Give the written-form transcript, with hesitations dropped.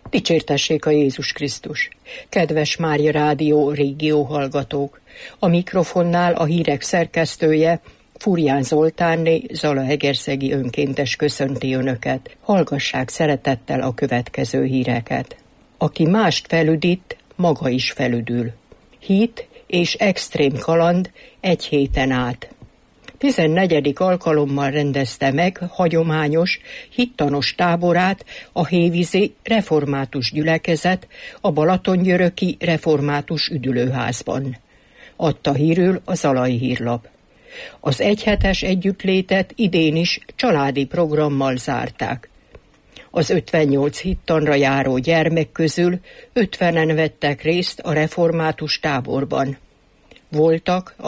Dicsértessék a Jézus Krisztus! Kedves Mária Rádió régió hallgatók! A mikrofonnál a hírek szerkesztője, Furján Zoltánné, Zalaegerszegi önkéntes köszönti Önöket. Hallgassák szeretettel a következő híreket. Aki mást felüdít, maga is felüdül. Hit és extrém kaland egy héten át. 14. alkalommal rendezte meg hagyományos, hittanos táborát a hévízi református gyülekezet a balatongyöröki református üdülőházban. Adta hírül a Zalai Hírlap. Az egyhetes együttlétet idén is családi programmal zárták. Az 58 hittanra járó gyermek közül 50-en vettek részt a református táborban. Voltak,